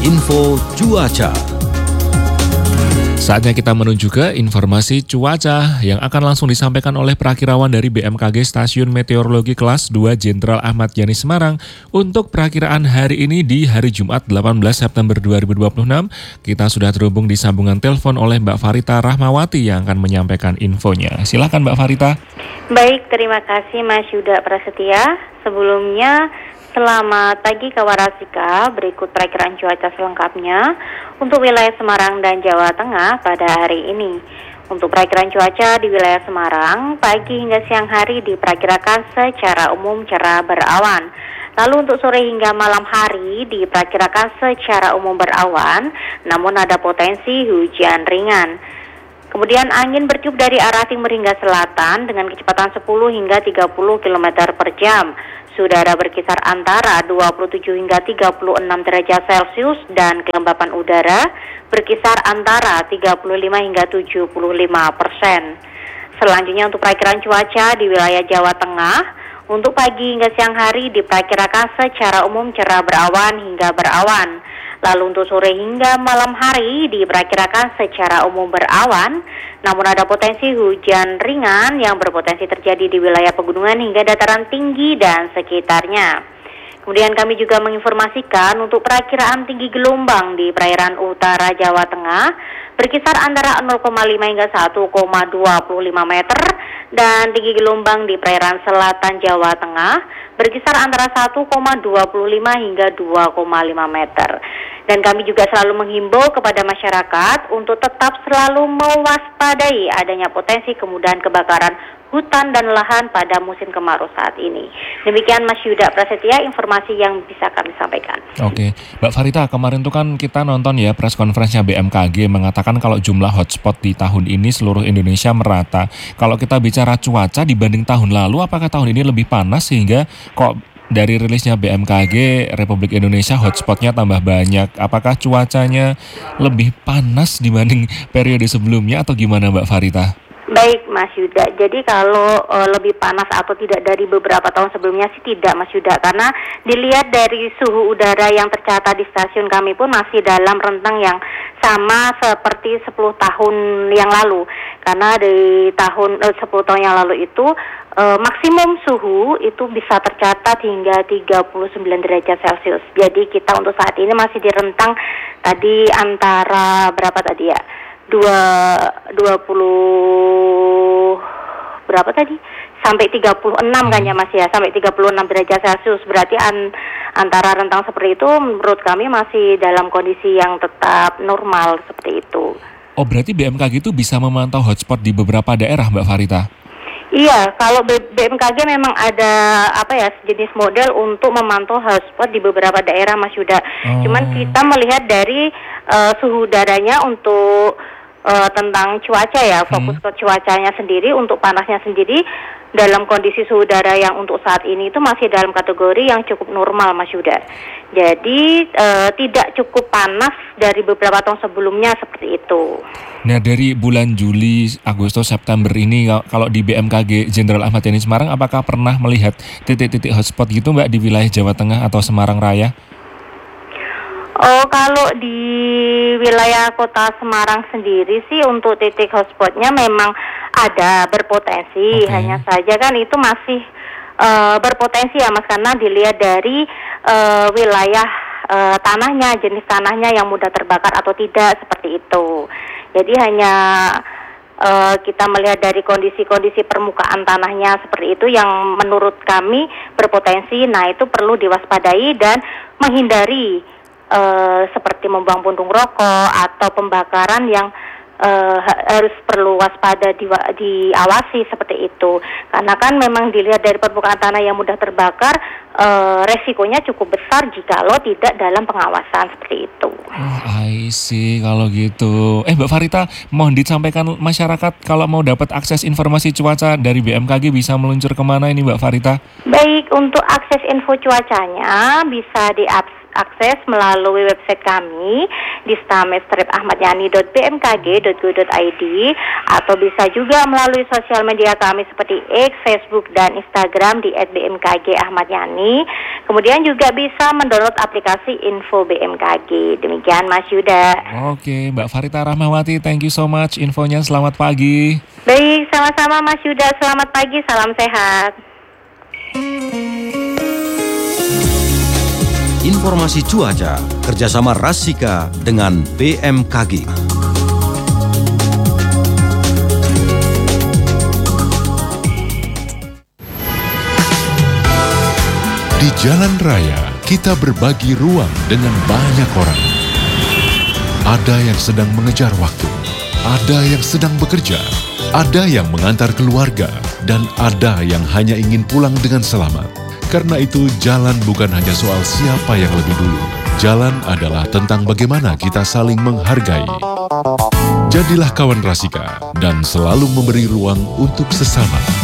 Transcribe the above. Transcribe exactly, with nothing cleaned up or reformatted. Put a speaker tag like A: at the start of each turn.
A: Info Cuaca.
B: Saatnya kita menuju ke informasi cuaca yang akan langsung disampaikan oleh perakirawan dari B M K G Stasiun Meteorologi Kelas dua Jenderal Ahmad Yani Semarang. Untuk perakiraan hari ini di hari Jumat delapan belas September dua ribu dua puluh enam, kita sudah terhubung di sambungan telepon oleh Mbak Farita Rahmawati yang akan menyampaikan infonya. Silakan Mbak Farita.
C: Baik, terima kasih Mas Yuda Prasetya. Sebelumnya, selamat pagi Kawarasika, berikut perakiraan cuaca selengkapnya untuk wilayah Semarang dan Jawa Tengah pada hari ini. Untuk perakiraan cuaca di wilayah Semarang, pagi hingga siang hari diperkirakan secara umum cerah berawan. Lalu untuk sore hingga malam hari diperkirakan secara umum berawan, namun ada potensi hujan ringan. Kemudian angin bertiup dari arah timur hingga selatan dengan kecepatan sepuluh hingga tiga puluh kilometer per jam. Udara berkisar antara dua puluh tujuh hingga tiga puluh enam derajat Celcius dan kelembapan udara berkisar antara tiga puluh lima hingga tujuh puluh lima persen. Selanjutnya untuk perakiraan cuaca di wilayah Jawa Tengah, untuk pagi hingga siang hari diperkirakan secara umum cerah berawan hingga berawan. Lalu untuk sore hingga malam hari diperkirakan secara umum berawan, namun ada potensi hujan ringan yang berpotensi terjadi di wilayah pegunungan hingga dataran tinggi dan sekitarnya. Kemudian kami juga menginformasikan untuk perakiraan tinggi gelombang di perairan utara Jawa Tengah berkisar antara nol koma lima hingga satu koma dua lima meter dan tinggi gelombang di perairan selatan Jawa Tengah berkisar antara satu koma dua lima hingga dua koma lima meter. Dan kami juga selalu menghimbau kepada masyarakat untuk tetap selalu mewaspadai adanya potensi kemudahan kebakaran hutan dan lahan pada musim kemarau saat ini. Demikian Mas Yuda Prasetya, informasi yang bisa kami sampaikan.
B: Oke, Mbak Farita, kemarin tuh kan kita nonton ya press conference-nya B M K G mengatakan kalau jumlah hotspot di tahun ini seluruh Indonesia merata. Kalau kita bicara cuaca dibanding tahun lalu, apakah tahun ini lebih panas sehingga kok dari rilisnya B M K G Republik Indonesia hotspotnya tambah banyak? Apakah cuacanya lebih panas dibanding periode sebelumnya atau gimana Mbak Farita?
C: Baik Mas Yuda, jadi kalau uh, lebih panas atau tidak dari beberapa tahun sebelumnya sih tidak Mas Yuda, karena dilihat dari suhu udara yang tercatat di stasiun kami pun masih dalam rentang yang sama seperti sepuluh tahun yang lalu. Karena di tahun eh, sepuluh tahun yang lalu itu eh, maksimum suhu itu bisa tercatat hingga tiga puluh sembilan derajat Celcius. Jadi kita untuk saat ini masih di rentang tadi antara berapa tadi ya? dua dua puluh berapa tadi? Sampai tiga puluh enam kan ya Mas ya, sampai tiga puluh enam derajat Celcius. Berarti an, antara rentang seperti itu menurut kami masih dalam kondisi yang tetap normal seperti itu.
B: Oh, berarti B M K G itu bisa memantau hotspot di beberapa daerah Mbak Farita?
C: Iya, kalau B M K G memang ada apa ya jenis model untuk memantau hotspot di beberapa daerah Mas Yuda. Oh. Cuman kita melihat dari uh, suhu udaranya untuk uh, tentang cuaca ya, fokus hmm. ke cuacanya sendiri, untuk panasnya sendiri dalam kondisi suhu udara yang untuk saat ini itu masih dalam kategori yang cukup normal Mas Yuda. Jadi uh, tidak cukup panas dari beberapa tahun sebelumnya seperti itu.
B: Nah, dari bulan Juli, Agustus, September ini kalau di B M K G Jenderal Ahmad Yani Semarang, apakah pernah melihat titik-titik hotspot gitu Mbak di wilayah Jawa Tengah atau Semarang Raya?
C: Oh, kalau di wilayah kota Semarang sendiri sih untuk titik hotspotnya memang ada berpotensi. Okay. Hanya saja kan itu masih uh, berpotensi ya Mas, karena dilihat dari uh, wilayah uh, tanahnya, jenis tanahnya yang mudah terbakar atau tidak, seperti itu. Jadi hanya uh, kita melihat dari kondisi-kondisi permukaan tanahnya seperti itu yang menurut kami berpotensi. Nah, itu perlu diwaspadai dan menghindari Uh, seperti membuang puntung rokok atau pembakaran yang uh, harus perlu waspada di, diawasi seperti itu. Karena kan memang dilihat dari permukaan tanah yang mudah terbakar, uh, resikonya cukup besar jikalau tidak dalam pengawasan seperti itu.
B: Oh, I see kalau gitu. Eh Mbak Farita, mohon disampaikan masyarakat kalau mau dapat akses informasi cuaca dari B M K G bisa meluncur kemana ini Mbak Farita?
C: Baik, untuk akses info cuacanya bisa di akses melalui website kami di stamestrip ahmad yani dot b m k g dot go dot i d atau bisa juga melalui sosial media kami seperti X, Facebook, dan Instagram di at b m k g ahmad yani. Kemudian juga bisa mendownload aplikasi Info B M K G. Demikian Mas Yuda.
B: Oke, Mbak Farita Rahmawati, thank you so much infonya. Selamat pagi.
C: Baik, sama-sama Mas Yuda. Selamat pagi, salam sehat.
A: Informasi cuaca kerjasama Rasika dengan B M K G.
D: Di jalan raya, kita berbagi ruang dengan banyak orang. Ada yang sedang mengejar waktu, ada yang sedang bekerja, ada yang mengantar keluarga, dan ada yang hanya ingin pulang dengan selamat. Karena itu, jalan bukan hanya soal siapa yang lebih dulu. Jalan adalah tentang bagaimana kita saling menghargai. Jadilah kawan Rasika dan selalu memberi ruang untuk sesama.